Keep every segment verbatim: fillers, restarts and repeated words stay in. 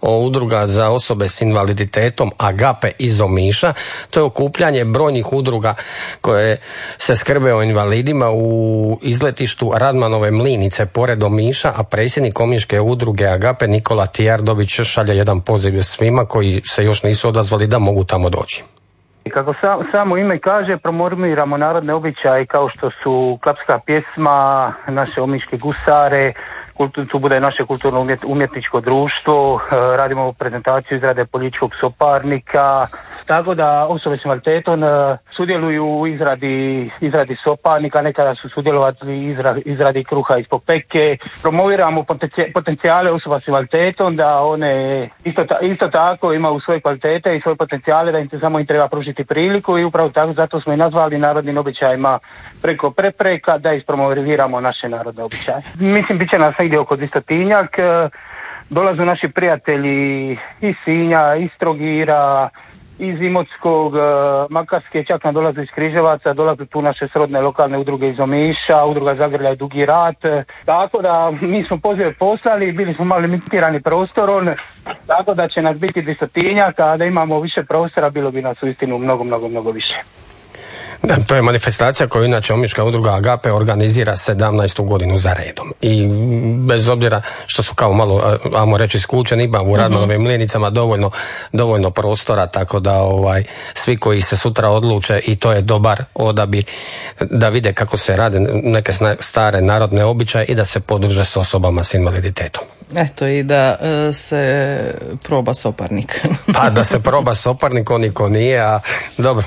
udruga za osobe s invaliditetom Agape iz Omiša. To je okupljanje brojnih udruga koje se skrbe o invalidima u izletištu Radmanove Mlinice pored Omiša, a predsjednik omiške udruge Agape Nikola Tijardović šalje jedan poziv svima koji se još nisu odazvali da mogu tamo doći. Kako sam, samo ime kaže, promoviramo narodne običaje kao što su klapska pjesma, naše omiške gusare, kultur, tu bude naše kulturno umjet, umjetničko društvo, radimo prezentaciju izrade političkog soparnika, tako da osobe s invaliditetom sudjeluju u izradi, izradi soparnika, nekada su sudjelovali u izradi, izradi kruha ispod peke. Promoviramo potencijale osoba s invaliditetom, da one isto, ta, isto tako imaju svoje kvalitete i svoje potencijale, da im se samo im treba pružiti priliku, i upravo tako zato smo i nazvali narodnim običajima preko prepreka da ispromoviramo naše narodne običaje. Mislim, bit će nas negdje oko dvjestotinjak. Dolaze naši prijatelji iz Sinja, iz Trogira, iz Imotskog, Makarske, čak nam dolaze iz Križevaca, dolaze tu naše srodne lokalne udruge iz Omiša, udruga Zagrlja i Dugi Rat. Tako da mi smo pozive poslali, bili smo malo limitirani prostorom, tako da će nas biti dvjestotinjak, a da imamo više prostora bilo bi nas uistinu mnogo, mnogo, mnogo više. Da, to je manifestacija koju inače omiška udruga Agape organizira sedamnaestu godinu za redom. I bez obzira što su kao malo, ajmo reći, skučeni, ima u Radmanovim Mlinicama dovoljno, dovoljno prostora, tako da ovaj, svi koji se sutra odluče, i to je dobar odabir, da vide kako se rade neke stare narodne običaje i da se podruže s osobama s invaliditetom. Eto, i da e, se proba soparnik. Pa da se proba soparnik, on niko nije, a dobro,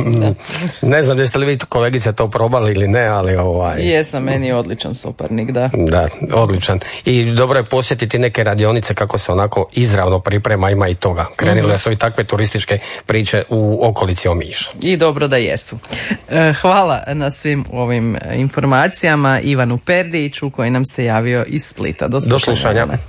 ne znam jeste li vi kolegice to probali ili ne, ali ovaj... Jesam, meni je odličan soparnik, da. Da, odličan. I dobro je posjetiti neke radionice kako se onako izravno priprema, ima i toga. Krenile mm-hmm. su i takve turističke priče u okolici Omiša. I dobro da jesu. E, hvala na svim ovim informacijama Ivanu Perdiću koji nam se javio iz Splita. Do slušanja.